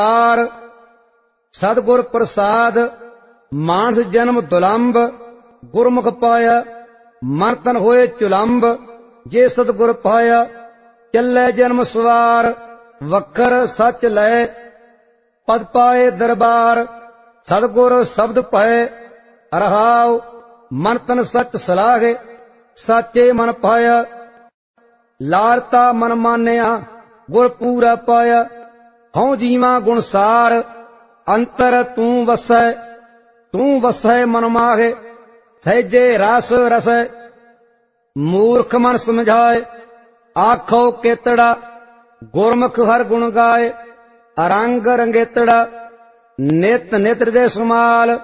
सतगुर प्रसाद मानस जन्म दुलंब, गुरमुख पाया मन तन होए चुलंब। जे सतगुर पाया चलै जन्म सवार, वखर सच लय पद पाए दरबार। सतगुर शब्द पए रहाओ, मन तन सच सलाहे साचे मन पाया। लालता मन मानिया गुर पूरा पाया, हूँ जीवा गुणसार अंतर तू वसै मन माहे। सहजे रस रसै मूर्ख मन समझाए, आखो केतड़ा गुरमुख हर गुण गाए। रंग रंगेतड़ा नित नित हृदय समाल,